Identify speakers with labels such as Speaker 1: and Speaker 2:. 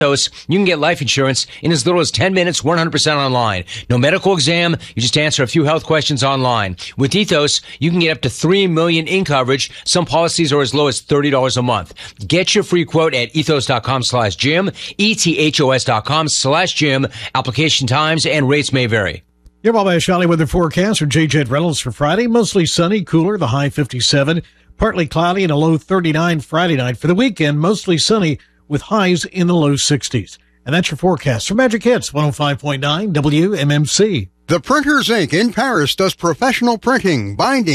Speaker 1: You can get life insurance in as little as 10 minutes, 100% online. No medical exam. You just answer a few health questions online. With Ethos, you can get up to $3 million in coverage. Some policies are as low as $30 a month. Get your free quote at ethos.com/Jim, ethos.com/Jim. Application times and rates may vary.
Speaker 2: Your Wabash Valley weather forecast for J.J. Reynolds for Friday. Mostly sunny, cooler, the high 57. Partly cloudy and a low 39 Friday night. For the weekend, mostly sunny with highs in the low 60s. And that's your forecast for Magic Hits 105.9 WMMC.
Speaker 3: The Printers Inc. in Paris does professional printing, binding,